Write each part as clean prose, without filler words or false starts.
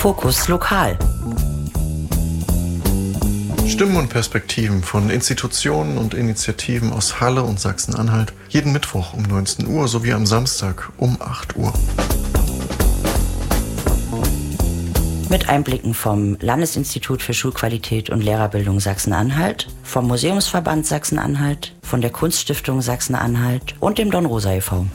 Fokus Lokal. Stimmen und Perspektiven von Institutionen und Initiativen aus Halle und Sachsen-Anhalt jeden Mittwoch um 19 Uhr sowie am Samstag um 8 Uhr. Mit Einblicken vom Landesinstitut für Schulqualität und Lehrerbildung Sachsen-Anhalt, vom Museumsverband Sachsen-Anhalt, von der Kunststiftung Sachsen-Anhalt und dem Dornrosa e.V.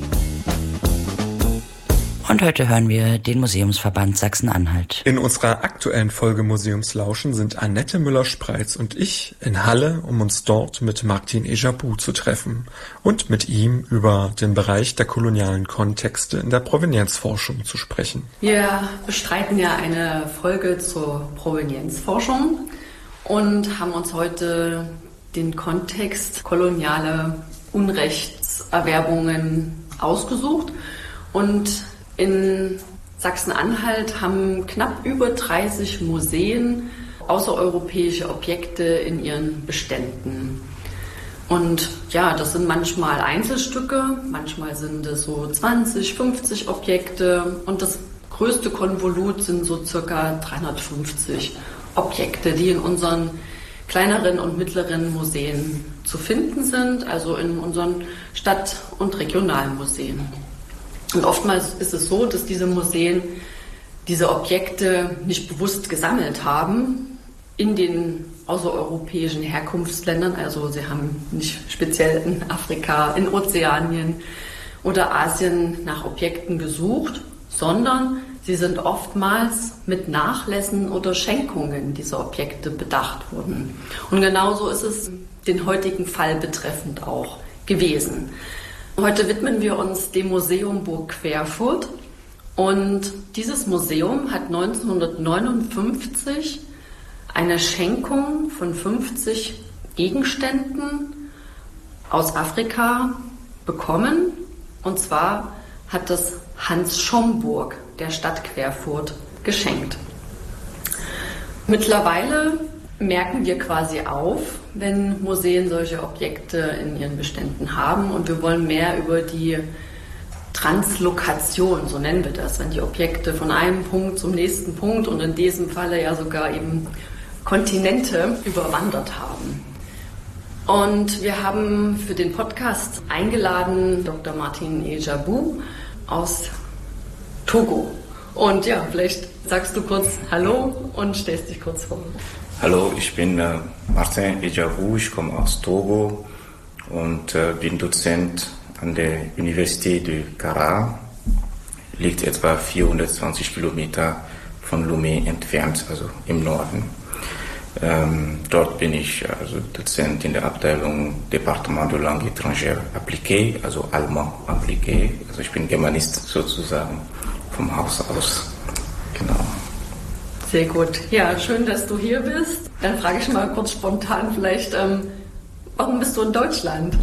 Und heute hören wir den Museumsverband Sachsen-Anhalt. In unserer aktuellen Folge Museumslauschen sind Annette Müller-Spreitz und ich in Halle, um uns dort mit Martin Ejabou zu treffen und mit ihm über den Bereich der kolonialen Kontexte in der Provenienzforschung zu sprechen. Wir bestreiten ja eine Folge zur Provenienzforschung und haben uns heute den Kontext koloniale Unrechtserwerbungen ausgesucht. Und in Sachsen-Anhalt haben knapp über 30 Museen außereuropäische Objekte in ihren Beständen. Und ja, das sind manchmal Einzelstücke, manchmal sind es so 20, 50 Objekte und das größte Konvolut sind so circa 350 Objekte, die in unseren kleineren und mittleren Museen zu finden sind, also in unseren Stadt- und Regionalmuseen. Und oftmals ist es so, dass diese Museen diese Objekte nicht bewusst gesammelt haben in den außereuropäischen Herkunftsländern. Also sie haben nicht speziell in Afrika, in Ozeanien oder Asien nach Objekten gesucht, sondern sie sind oftmals mit Nachlässen oder Schenkungen dieser Objekte bedacht worden. Und genauso ist es den heutigen Fall betreffend auch gewesen. Heute widmen wir uns dem Museum Burg Querfurt und dieses Museum hat 1959 eine Schenkung von 50 Gegenständen aus Afrika bekommen, und zwar hat das Hans Schomburg der Stadt Querfurt geschenkt. Mittlerweile merken wir quasi auf, wenn Museen solche Objekte in ihren Beständen haben, und wir wollen mehr über die Translokation, so nennen wir das, wenn die Objekte von einem Punkt zum nächsten Punkt und in diesem Falle ja sogar eben Kontinente überwandert haben. Und wir haben für den Podcast eingeladen Dr. Martin Ejabou aus Togo. Und ja, vielleicht sagst du kurz Hallo und stellst dich kurz vor. Hallo, ich bin Martin Ejabou, ich komme aus Togo und bin Dozent an der Universität de Kara, liegt etwa 420 Kilometer von Lomé entfernt, also im Norden. Dort bin ich also Dozent in der Abteilung Département de Langue étrangère appliquée, also Allemand appliqué, also ich bin Germanist sozusagen vom Haus aus, genau. Sehr gut. Ja, schön, dass du hier bist. Dann frage ich mal kurz spontan vielleicht, warum bist du in Deutschland?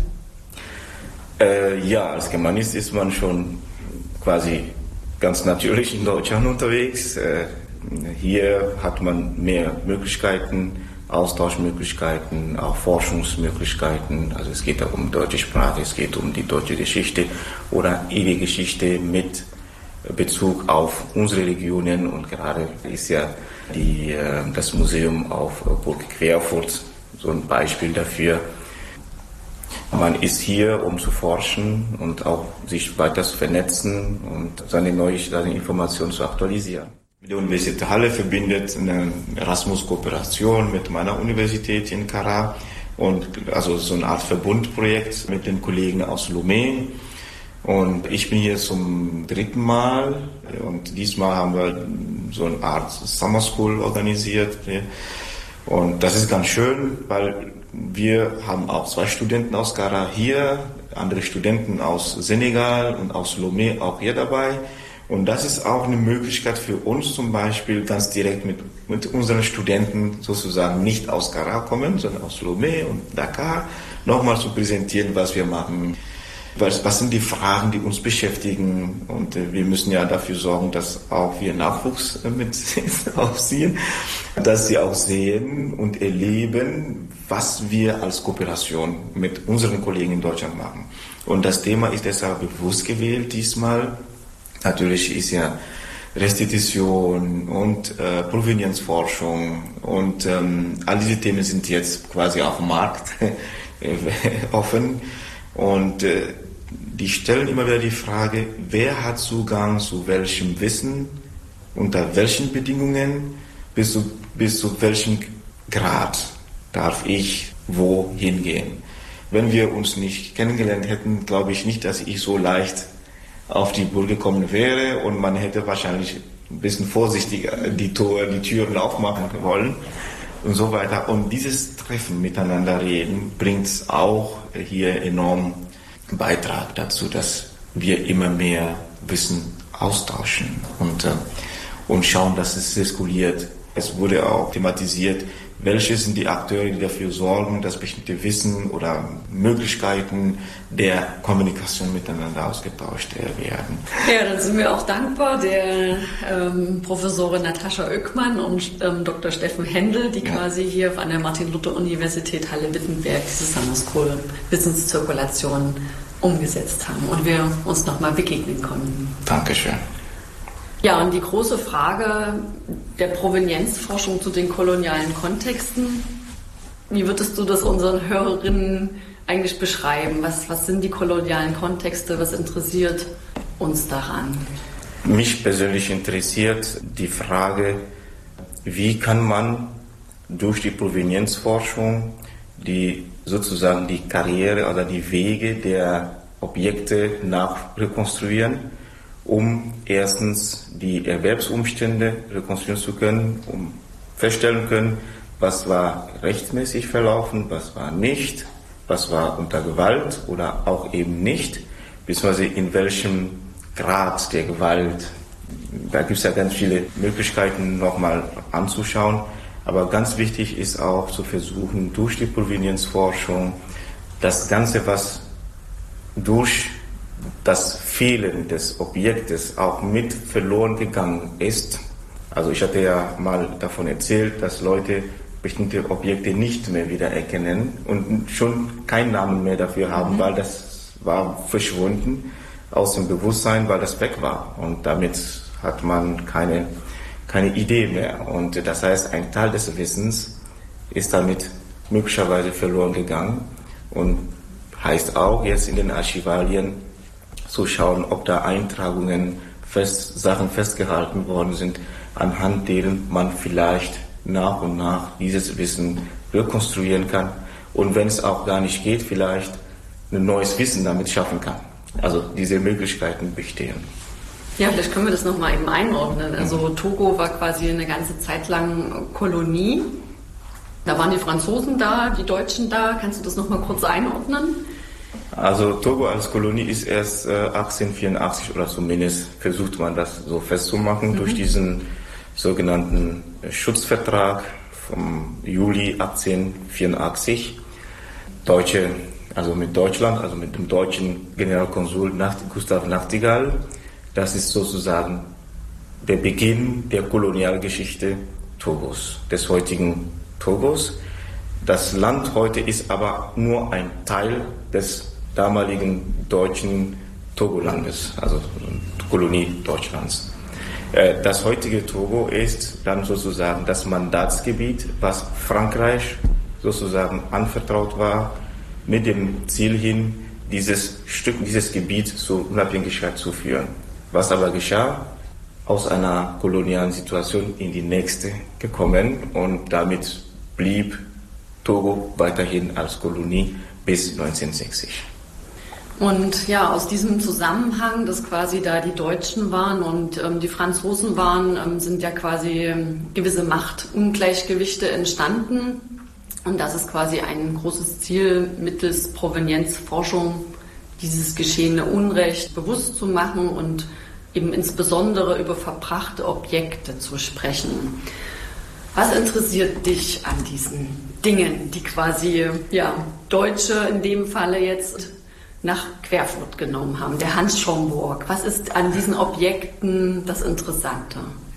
Ja, als Germanist ist man schon quasi ganz natürlich in Deutschland unterwegs. Hier hat man mehr Möglichkeiten, Austauschmöglichkeiten, auch Forschungsmöglichkeiten. Also es geht auch um deutsche Sprache, es geht um die deutsche Geschichte oder ihre Geschichte mit Bezug auf unsere Regionen, und gerade ist ja das Museum auf Burg Querfurt so ein Beispiel dafür. Man ist hier, um zu forschen und auch sich weiter zu vernetzen und seine Informationen zu aktualisieren. Die Universität Halle verbindet eine Erasmus-Kooperation mit meiner Universität in Kara und also so eine Art Verbundprojekt mit den Kollegen aus Lomé. Und ich bin hier zum 3. Mal und diesmal haben wir so eine Art Summer School organisiert. Und das ist ganz schön, weil wir haben auch 2 Studenten aus Kara hier, andere Studenten aus Senegal und aus Lomé auch hier dabei. Und das ist auch eine Möglichkeit für uns zum Beispiel ganz direkt mit unseren Studenten sozusagen nicht aus Kara kommen, sondern aus Lomé und Dakar nochmal zu präsentieren, was wir machen. Was sind die Fragen, die uns beschäftigen? Und wir müssen ja dafür sorgen, dass auch wir Nachwuchs mit aufziehen, dass sie auch sehen und erleben, was wir als Kooperation mit unseren Kollegen in Deutschland machen. Und das Thema ist deshalb bewusst gewählt diesmal. Natürlich ist ja Restitution und Provenienzforschung und all diese Themen sind jetzt quasi auf dem Markt offen und die stellen immer wieder die Frage, wer hat Zugang zu welchem Wissen, unter welchen Bedingungen, bis zu welchem Grad darf ich wohin gehen. Wenn wir uns nicht kennengelernt hätten, glaube ich nicht, dass ich so leicht auf die Burg gekommen wäre und man hätte wahrscheinlich ein bisschen vorsichtiger die Türen aufmachen wollen und so weiter. Und dieses Treffen, miteinander reden, bringt auch hier enorm Beitrag dazu, dass wir immer mehr Wissen austauschen und schauen, dass es zirkuliert. Es wurde auch thematisiert, welche sind die Akteure, die dafür sorgen, dass bestimmte Wissen oder Möglichkeiten der Kommunikation miteinander ausgetauscht werden. Ja, dann sind wir auch dankbar der Professorin Natascha Oeckmann und Dr. Steffen Händel, die quasi hier an der Martin-Luther-Universität Halle-Wittenberg diese Summer School Wissenszirkulation umgesetzt haben und wir uns nochmal begegnen konnten. Dankeschön. Ja, und die große Frage der Provenienzforschung zu den kolonialen Kontexten, wie würdest du das unseren Hörerinnen eigentlich beschreiben? Was sind die kolonialen Kontexte? Was interessiert uns daran? Mich persönlich interessiert die Frage, wie kann man durch die Provenienzforschung sozusagen die Karriere oder die Wege der Objekte nachrekonstruieren, um erstens die Erwerbsumstände rekonstruieren zu können, um feststellen können, was war rechtmäßig verlaufen, was war nicht, was war unter Gewalt oder auch eben nicht, beziehungsweise in welchem Grad der Gewalt. Da gibt es ja ganz viele Möglichkeiten nochmal anzuschauen, aber ganz wichtig ist auch zu versuchen, durch die Provenienzforschung das Ganze, was durch das Fehlen des Objektes auch mit verloren gegangen ist. Also ich hatte ja mal davon erzählt, dass Leute bestimmte Objekte nicht mehr wiedererkennen und schon keinen Namen mehr dafür haben, weil das war verschwunden aus dem Bewusstsein, weil das weg war. Und damit hat man keine Idee mehr. Und das heißt, ein Teil des Wissens ist damit möglicherweise verloren gegangen und heißt auch jetzt in den Archivalien zu schauen, ob da Eintragungen, Sachen festgehalten worden sind, anhand deren man vielleicht nach und nach dieses Wissen rekonstruieren kann und wenn es auch gar nicht geht, vielleicht ein neues Wissen damit schaffen kann. Also diese Möglichkeiten bestehen. Ja, vielleicht können wir das nochmal eben einordnen. Also Togo war quasi eine ganze Zeit lang Kolonie. Da waren die Franzosen da, die Deutschen da. Kannst du das nochmal kurz einordnen? Also Togo als Kolonie ist erst 1884 oder zumindest versucht man das so festzumachen durch diesen sogenannten Schutzvertrag vom Juli 1884. Deutsche, also mit Deutschland, also mit dem deutschen Generalkonsul Gustav Nachtigall. Das ist sozusagen der Beginn der Kolonialgeschichte Togos, des heutigen Togos. Das Land heute ist aber nur ein Teil des damaligen deutschen Togolandes, also Kolonie Deutschlands. Das heutige Togo ist dann sozusagen das Mandatsgebiet, was Frankreich sozusagen anvertraut war, mit dem Ziel hin, dieses Gebiet zur Unabhängigkeit zu führen. Was aber geschah? Aus einer kolonialen Situation in die nächste gekommen und damit blieb Togo weiterhin als Kolonie bis 1960. Und ja, aus diesem Zusammenhang, dass quasi da die Deutschen waren und die Franzosen waren, sind ja quasi gewisse Machtungleichgewichte entstanden. Und das ist quasi ein großes Ziel, mittels Provenienzforschung dieses geschehene Unrecht bewusst zu machen und eben insbesondere über verbrachte Objekte zu sprechen. Was interessiert dich an diesen Dingen, die quasi Deutsche in dem Falle jetzt nach Querfurt genommen haben, der Hans Schomburg? Was ist an diesen Objekten das Interessante?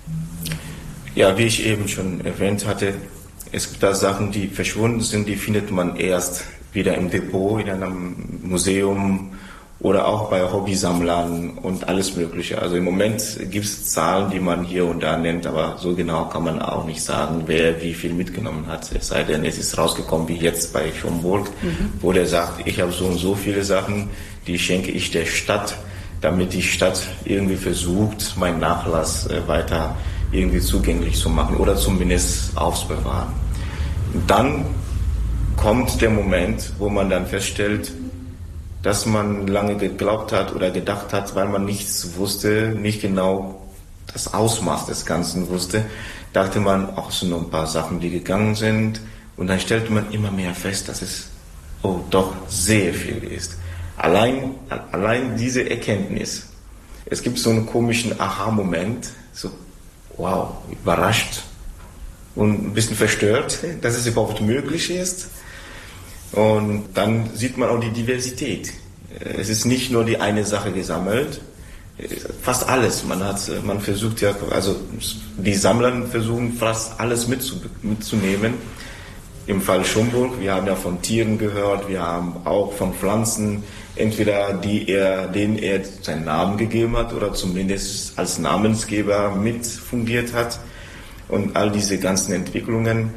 Ja, wie ich eben schon erwähnt hatte, es gibt da Sachen, die verschwunden sind, die findet man erst wieder im Depot, in einem Museum oder auch bei Hobbysammlern und alles Mögliche. Also im Moment gibt es Zahlen, die man hier und da nennt, aber so genau kann man auch nicht sagen, wer wie viel mitgenommen hat. Es sei denn, es ist rausgekommen, wie jetzt bei Schomburg, wo der sagt, ich habe so und so viele Sachen, die schenke ich der Stadt, damit die Stadt irgendwie versucht, meinen Nachlass weiter irgendwie zugänglich zu machen oder zumindest aufzubewahren. Und dann kommt der Moment, wo man dann feststellt, dass man lange geglaubt hat oder gedacht hat, weil man nichts wusste, nicht genau das Ausmaß des Ganzen wusste, dachte man, ach, es sind nur ein paar Sachen, die gegangen sind. Und dann stellte man immer mehr fest, dass es doch sehr viel ist. Allein diese Erkenntnis. Es gibt so einen komischen Aha-Moment, so, wow, überrascht und ein bisschen verstört, dass es überhaupt möglich ist. Und dann sieht man auch die Diversität. Es ist nicht nur die eine Sache gesammelt, fast alles. Man versucht ja, also die Sammler versuchen fast alles mitzunehmen. Im Fall Schomburg, wir haben ja von Tieren gehört, wir haben auch von Pflanzen, entweder denen er seinen Namen gegeben hat oder zumindest als Namensgeber mit fungiert hat. Und all diese ganzen Entwicklungen.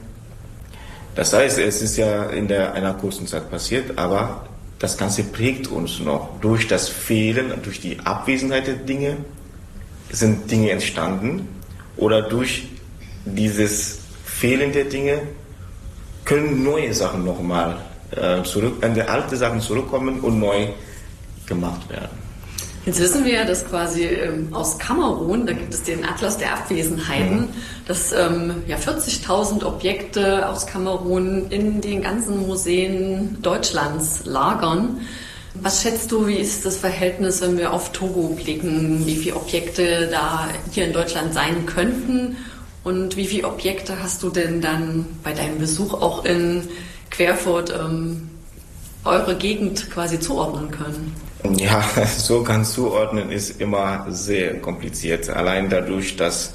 Das heißt, es ist ja in einer kurzen Zeit passiert, aber das Ganze prägt uns noch. Durch das Fehlen, durch die Abwesenheit der Dinge sind Dinge entstanden oder durch dieses Fehlen der Dinge können neue Sachen nochmal alte Sachen zurückkommen und neu gemacht werden. Jetzt wissen wir ja, dass quasi aus Kamerun, da gibt es den Atlas der Abwesenheiten, dass 40.000 Objekte aus Kamerun in den ganzen Museen Deutschlands lagern. Was schätzt du, wie ist das Verhältnis, wenn wir auf Togo blicken? Wie viele Objekte da hier in Deutschland sein könnten? Und wie viele Objekte hast du denn dann bei deinem Besuch auch in Querfurt eure Gegend quasi zuordnen können? Ja, so ganz zuordnen ist immer sehr kompliziert. Allein dadurch, dass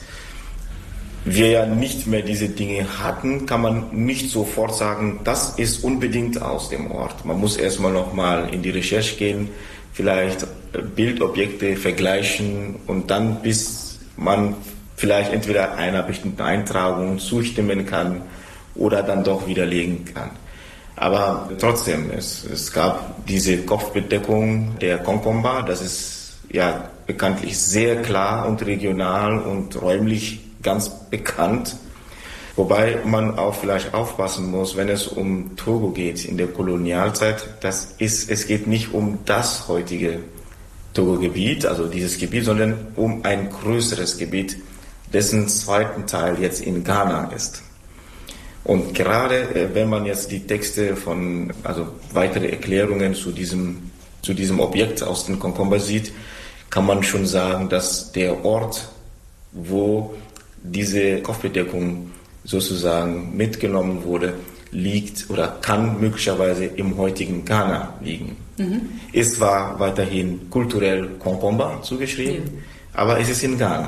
wir ja nicht mehr diese Dinge hatten, kann man nicht sofort sagen, das ist unbedingt aus dem Ort. Man muss erstmal nochmal in die Recherche gehen, vielleicht Bildobjekte vergleichen und dann, bis man vielleicht entweder einer bestimmten Eintragung zustimmen kann oder dann doch widerlegen kann. Aber trotzdem, es gab diese Kopfbedeckung der Konkomba, das ist ja bekanntlich sehr klar und regional und räumlich ganz bekannt. Wobei man auch vielleicht aufpassen muss, wenn es um Togo geht in der Kolonialzeit, es geht nicht um das heutige Togo-Gebiet, also dieses Gebiet, sondern um ein größeres Gebiet, dessen zweiten Teil jetzt in Ghana ist. Und gerade wenn man jetzt die Texte also weitere Erklärungen zu diesem Objekt aus den Konkomba sieht, kann man schon sagen, dass der Ort, wo diese Kopfbedeckung sozusagen mitgenommen wurde, liegt oder kann möglicherweise im heutigen Ghana liegen. Es war weiterhin kulturell Konkomba zugeschrieben, aber es ist in Ghana.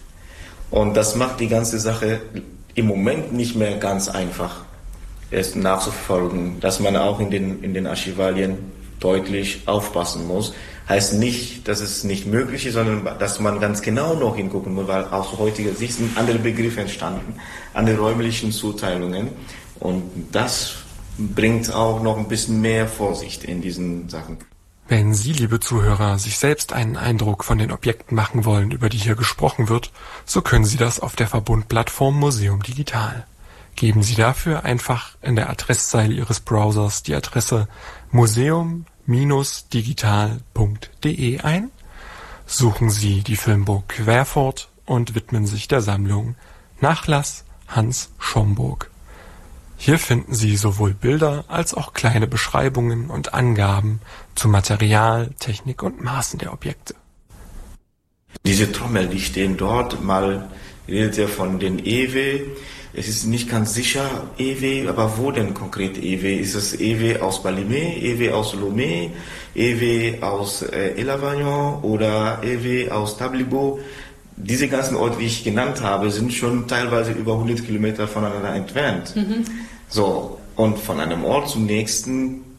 Und das macht die ganze Sache im Moment nicht mehr ganz einfach, es nachzuverfolgen, dass man auch in den Archivalien deutlich aufpassen muss. Heißt nicht, dass es nicht möglich ist, sondern dass man ganz genau noch hingucken muss, weil aus heutiger Sicht sind andere Begriffe entstanden, andere räumlichen Zuteilungen. Und das bringt auch noch ein bisschen mehr Vorsicht in diesen Sachen. Wenn Sie, liebe Zuhörer, sich selbst einen Eindruck von den Objekten machen wollen, über die hier gesprochen wird, so können Sie das auf der Verbundplattform Museum Digital. Geben Sie dafür einfach in der Adresszeile Ihres Browsers die Adresse museum-digital.de ein, suchen Sie die Filmburg Querfurt und widmen sich der Sammlung Nachlass Hans Schomburg. Hier finden Sie sowohl Bilder als auch kleine Beschreibungen und Angaben zu Material, Technik und Maßen der Objekte. Diese Trommel, die stehen dort, mal redet er von den Ewe. Es ist nicht ganz sicher, Ewe, aber wo denn konkret Ewe? Ist es Ewe aus Balimé, Ewe aus Lomé, Ewe aus Elavagnon oder Ewe aus Tablibo? Diese ganzen Orte, die ich genannt habe, sind schon teilweise über 100 Kilometer voneinander entfernt. So, und von einem Ort zum nächsten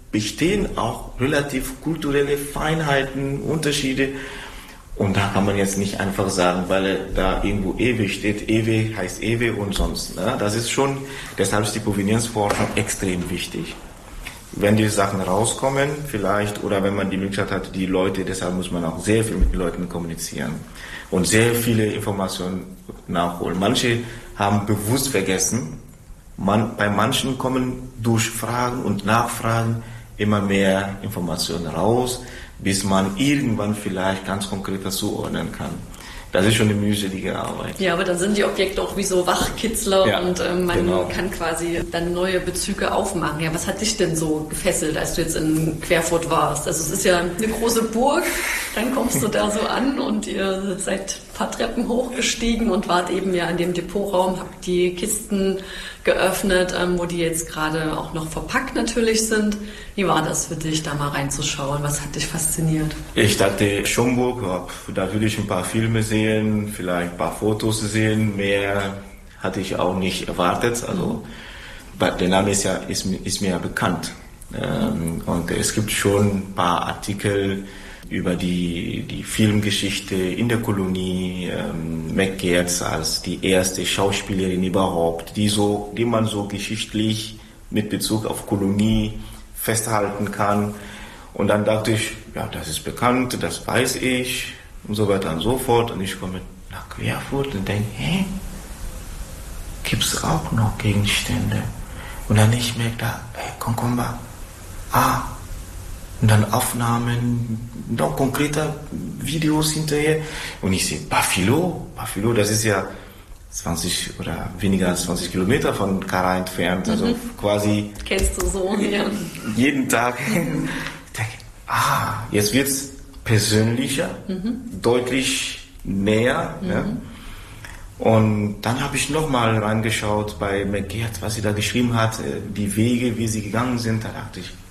bestehen auch relativ kulturelle Feinheiten, Unterschiede. Und da kann man jetzt nicht einfach sagen, weil da irgendwo Ewe steht, Ewe heißt Ewe und sonst. Ne? Das ist schon, deshalb ist die Provenienzforschung extrem wichtig. Wenn die Sachen rauskommen vielleicht, oder wenn man die Möglichkeit hat, die Leute, deshalb muss man auch sehr viel mit den Leuten kommunizieren und sehr viele Informationen nachholen. Manche haben bewusst vergessen, bei manchen kommen durch Fragen und Nachfragen immer mehr Informationen raus, bis man irgendwann vielleicht ganz konkret das zuordnen kann. Das ist schon eine mühselige Arbeit. Ja, aber dann sind die Objekte auch wie so Wachkitzler, ja, und man kann quasi dann neue Bezüge aufmachen. Ja, was hat dich denn so gefesselt, als du jetzt in Querfurt warst? Also es ist ja eine große Burg, dann kommst du da so an und ihr seid ein paar Treppen hochgestiegen und wart eben ja in dem Depotraum, habt die Kisten geöffnet, wo die jetzt gerade auch noch verpackt natürlich sind. Wie war das für dich, da mal reinzuschauen? Was hat dich fasziniert? Ich dachte, Schomburg, da würde ich ein paar Filme sehen, vielleicht ein paar Fotos sehen. Mehr hatte ich auch nicht erwartet. Also, der Name ist mir ja bekannt. Und es gibt schon ein paar Artikel über die Filmgeschichte in der Kolonie, McGertz als die erste Schauspielerin überhaupt, die man so geschichtlich mit Bezug auf Kolonie festhalten kann. Und dann dachte ich, ja, das ist bekannt, das weiß ich und so weiter und so fort. Und ich komme nach Querfurt und denke, gibt's auch noch Gegenstände? Und dann ich merke da, Konkomba, und dann Aufnahmen, noch konkreter Videos hinterher. Und ich sehe, Bafilo, das ist ja 20 oder weniger als 20 Kilometer von Kara entfernt. Also quasi... Kennst du so, ja. Jeden Tag. Ich denke, jetzt wird es persönlicher, deutlich näher. Ja. Und dann habe ich nochmal reingeschaut bei McGertz, was sie da geschrieben hat, die Wege, wie sie gegangen sind. Da dachte ich,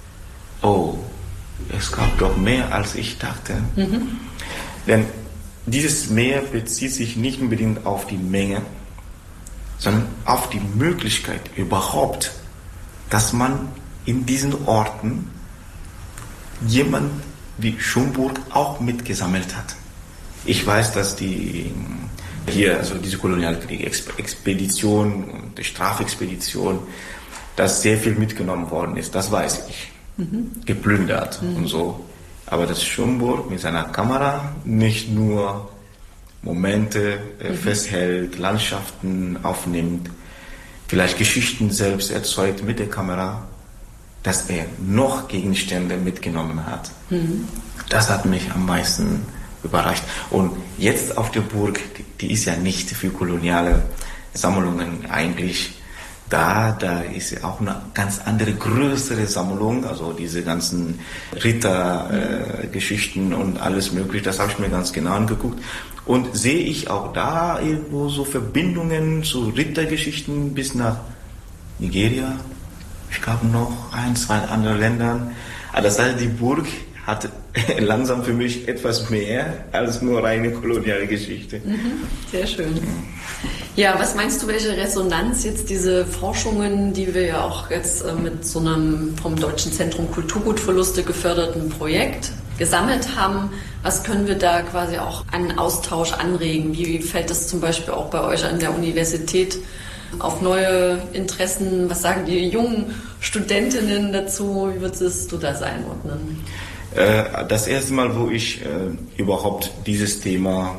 es gab doch mehr, als ich dachte. Denn dieses Mehr bezieht sich nicht unbedingt auf die Menge, sondern auf die Möglichkeit überhaupt, dass man in diesen Orten jemand wie Schomburg auch mitgesammelt hat. Ich weiß, dass diese Kolonialkrieg-Expedition und die Strafexpedition, dass sehr viel mitgenommen worden ist, das weiß ich. Geplündert und so. Aber dass Schomburg mit seiner Kamera nicht nur Momente festhält, Landschaften aufnimmt, vielleicht Geschichten selbst erzeugt mit der Kamera, dass er noch Gegenstände mitgenommen hat. Das hat mich am meisten überrascht. Und jetzt auf der Burg, die ist ja nicht für koloniale Sammlungen eigentlich da ist ja auch eine ganz andere, größere Sammlung, also diese ganzen Rittergeschichten und alles mögliche, das habe ich mir ganz genau angeguckt. Und sehe ich auch da irgendwo so Verbindungen zu Rittergeschichten bis nach Nigeria, ich glaube noch 1, 2 andere Ländern. Aber das heißt, die Burg hat langsam für mich etwas mehr als nur reine koloniale Geschichte. Sehr schön. Ja, was meinst du, welche Resonanz jetzt diese Forschungen, die wir ja auch jetzt mit so einem vom Deutschen Zentrum Kulturgutverluste geförderten Projekt gesammelt haben, was können wir da quasi auch an Austausch anregen? Wie fällt das zum Beispiel auch bei euch an der Universität auf neue Interessen? Was sagen die jungen Studentinnen dazu? Wie würdest du das einordnen? Das erste Mal, wo ich überhaupt dieses Thema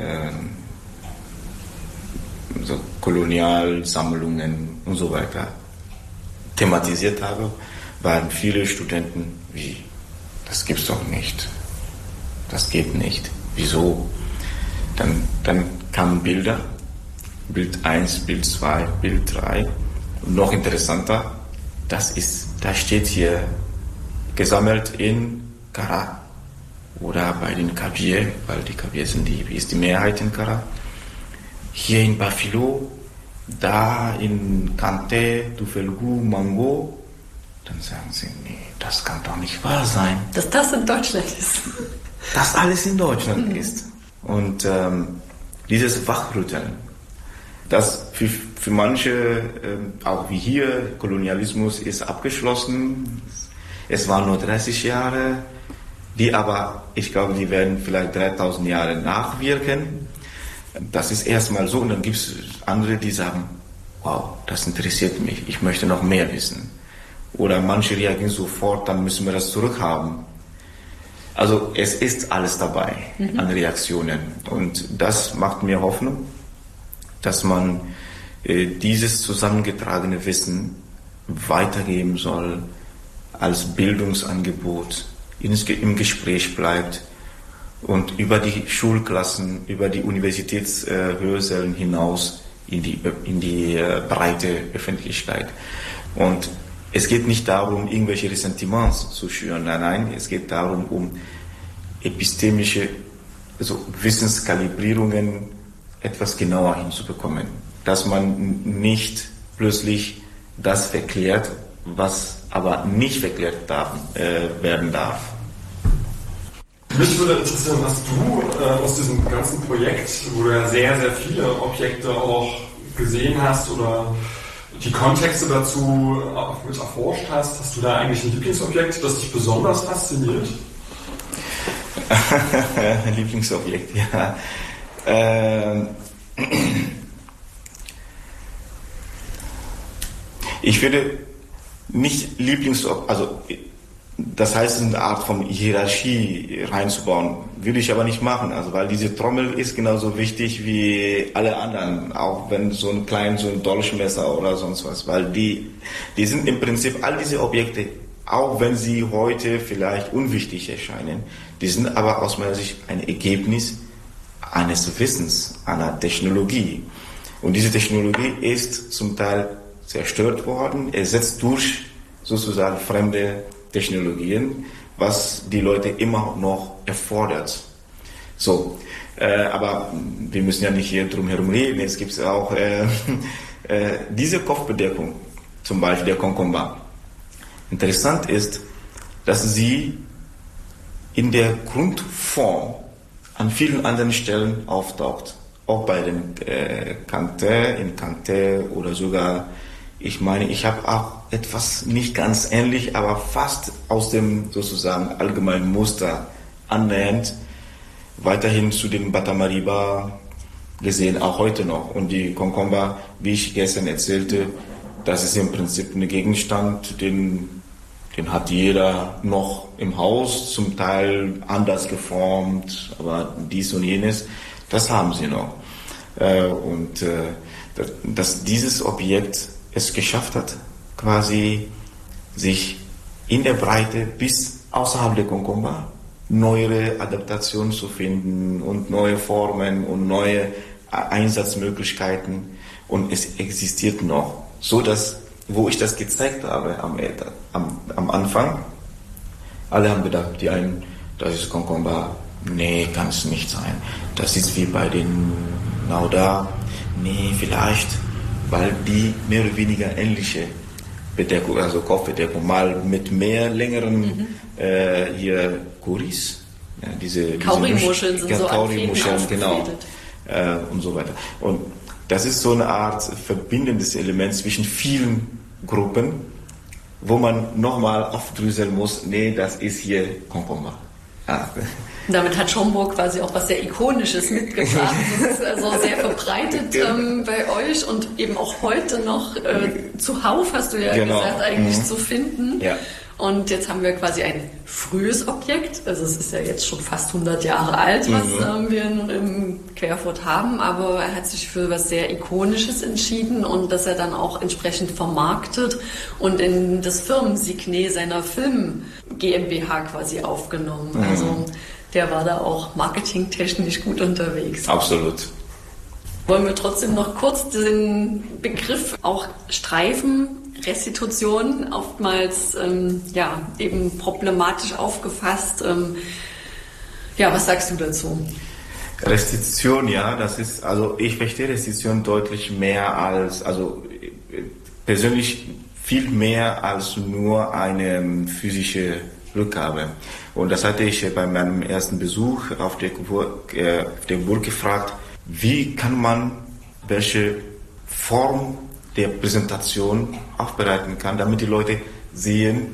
so Kolonialsammlungen und so weiter thematisiert habe, waren viele Studenten wie, das gibt's doch nicht, das geht nicht, wieso? Dann kamen Bilder, Bild 1, Bild 2, Bild 3 und noch interessanter, da steht hier gesammelt in Kara oder bei den Kabyles, weil die Kabyles ist die Mehrheit in Kara. Hier in Bafilo, da in Kante, Tufelgu, Mango, dann sagen sie, nee, das kann doch nicht wahr sein. Dass das in Deutschland ist. Dass alles in Deutschland ist. Und dieses Wachrütteln, das für manche, auch wie hier, Kolonialismus ist abgeschlossen, Es waren nur 30 Jahre, die aber, ich glaube, die werden vielleicht 3000 Jahre nachwirken. Das ist erstmal so, und dann gibt es andere, die sagen, wow, das interessiert mich, ich möchte noch mehr wissen. Oder manche reagieren sofort, dann müssen wir das zurückhaben. Also es ist alles dabei an Reaktionen, und das macht mir Hoffnung, dass man dieses zusammengetragene Wissen weitergeben soll, als Bildungsangebot im Gespräch bleibt und über die Schulklassen, über die Universitätshörsälen hinaus in die breite Öffentlichkeit. Und es geht nicht darum, irgendwelche Ressentiments zu schüren, nein, es geht darum, um epistemische, also Wissenskalibrierungen etwas genauer hinzubekommen. Dass man nicht plötzlich das verklärt, was aber nicht verklärt werden darf. Mich würde interessieren, hast du aus diesem ganzen Projekt, wo du ja sehr, sehr viele Objekte auch gesehen hast oder die Kontexte dazu mit erforscht hast du da eigentlich ein Lieblingsobjekt, das dich besonders fasziniert? Lieblingsobjekt, ja. Ich würde nicht also das heißt, eine Art von Hierarchie reinzubauen, würde ich aber nicht machen, also weil diese Trommel ist genauso wichtig wie alle anderen, auch wenn so ein Dolchmesser oder sonst was, weil die sind im Prinzip, all diese Objekte, auch wenn sie heute vielleicht unwichtig erscheinen, die sind aber aus meiner Sicht ein Ergebnis eines Wissens, einer Technologie. Und diese Technologie ist zum Teil zerstört worden, ersetzt durch sozusagen fremde Technologien, was die Leute immer noch erfordert. So, aber wir müssen ja nicht hier drum herum reden. Es gibt auch diese Kopfbedeckung, zum Beispiel der Concomba. Interessant ist, dass sie in der Grundform an vielen anderen Stellen auftaucht. Auch bei den Cantet oder sogar, ich meine, ich habe auch etwas nicht ganz ähnlich, aber fast aus dem sozusagen allgemeinen Muster annähernd, weiterhin zu den Batamariba gesehen, auch heute noch. Und die Concomba, wie ich gestern erzählte, das ist im Prinzip ein Gegenstand, den hat jeder noch im Haus, zum Teil anders geformt, aber dies und jenes, das haben sie noch. Dass dieses Objekt es geschafft hat, quasi sich in der Breite bis außerhalb der Concomba neuere Adaptationen zu finden und neue Formen und neue Einsatzmöglichkeiten, und es existiert noch, so dass, wo ich das gezeigt habe am Anfang, alle haben gedacht, die einen, das ist Concomba, nee, kann es nicht sein, das ist wie bei den Nauda, nee, vielleicht, weil die mehr oder weniger ähnliche Bedeckung, also Kopfbedeckung, mal mit mehr längeren hier Kuris, ja, diese Kaurimuscheln sind so Kaurimuscheln, genau, und so weiter. Und das ist so eine Art verbindendes Element zwischen vielen Gruppen, wo man nochmal aufdröseln muss, nee, das ist hier Concomba. Damit hat Schomburg quasi auch was sehr Ikonisches mitgebracht. Das ist also sehr verbreitet bei euch und eben auch heute noch zuhauf, hast du ja gesagt, eigentlich zu finden. Ja. Und jetzt haben wir quasi ein frühes Objekt, also es ist ja jetzt schon fast 100 Jahre alt, was wir im Querfurt haben, aber er hat sich für was sehr Ikonisches entschieden und das er dann auch entsprechend vermarktet und in das Firmensignet seiner Film GmbH quasi aufgenommen. Also der war da auch marketingtechnisch gut unterwegs. Absolut. Wollen wir trotzdem noch kurz den Begriff auch streifen? Restitution, oftmals eben problematisch aufgefasst. Was sagst du dazu? Restitution, ja, das ist, also ich verstehe Restitution deutlich mehr als, also persönlich viel mehr als nur eine physische Rückgabe. Und das hatte ich bei meinem ersten Besuch auf der Burg gefragt, wie kann man welche Form der Präsentation aufbereiten kann, damit die Leute sehen,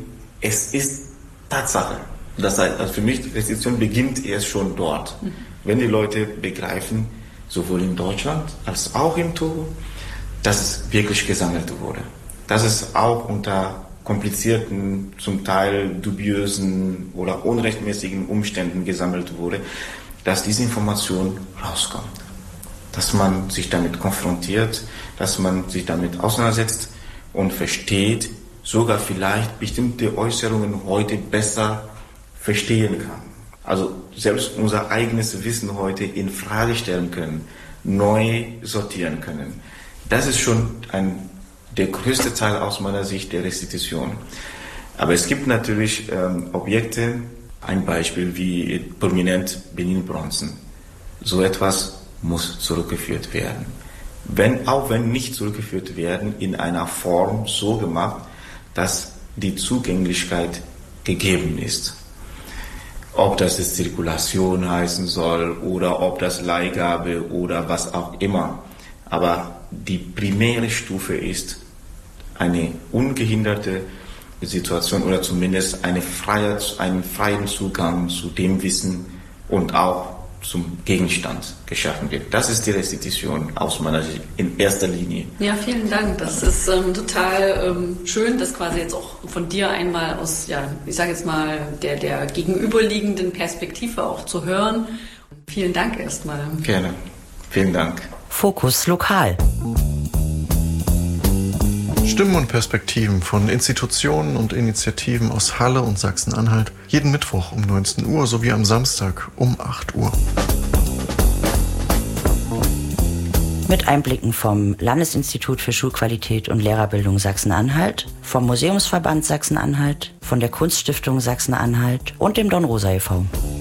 es ist Tatsache. Das heißt, also für mich, die Restitution beginnt erst schon dort. Wenn die Leute begreifen, sowohl in Deutschland als auch in Togo, dass es wirklich gesammelt wurde. Dass es auch unter komplizierten, zum Teil dubiösen oder unrechtmäßigen Umständen gesammelt wurde, dass diese Information rauskommt. Dass man sich damit konfrontiert, dass man sich damit auseinandersetzt und versteht, sogar vielleicht bestimmte Äußerungen heute besser verstehen kann. Also selbst unser eigenes Wissen heute in Frage stellen können, neu sortieren können. Das ist schon der größte Teil aus meiner Sicht der Restitution. Aber es gibt natürlich Objekte, ein Beispiel wie prominent Benin-Bronzen. So etwas muss zurückgeführt werden. Auch wenn nicht zurückgeführt werden, in einer Form so gemacht, dass die Zugänglichkeit gegeben ist. Ob das jetzt Zirkulation heißen soll oder ob das Leihgabe oder was auch immer. Aber die primäre Stufe ist eine ungehinderte Situation oder zumindest einen freien Zugang zu dem Wissen und auch zum Gegenstand geschaffen wird. Das ist die Restitution aus meiner Sicht in erster Linie. Ja, vielen Dank. Das ist total schön, das quasi jetzt auch von dir einmal aus, ich sage jetzt mal, der gegenüberliegenden Perspektive auch zu hören. Vielen Dank erstmal. Gerne. Vielen Dank. Fokus Lokal. Stimmen und Perspektiven von Institutionen und Initiativen aus Halle und Sachsen-Anhalt jeden Mittwoch um 19 Uhr sowie am Samstag um 8 Uhr. Mit Einblicken vom Landesinstitut für Schulqualität und Lehrerbildung Sachsen-Anhalt, vom Museumsverband Sachsen-Anhalt, von der Kunststiftung Sachsen-Anhalt und dem Dornrosa e.V.